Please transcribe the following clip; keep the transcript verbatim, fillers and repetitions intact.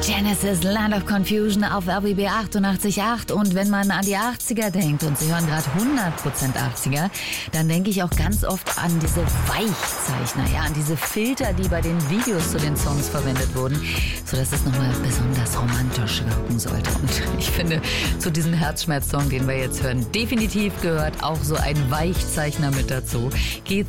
Genesis, Land of Confusion auf R B B achtundachtzig Komma acht. Und wenn man an die achtziger denkt und Sie hören gerade hundert Prozent achtziger, dann denke ich auch ganz oft an diese Weichzeichner, ja, an diese Filter, die bei den Videos zu den Songs verwendet wurden, sodass es nochmal besonders romantisch wirken sollte. Und ich finde, zu diesem Herzschmerz-Song, den wir jetzt hören, definitiv gehört auch so ein Weichzeichner mit dazu. Keith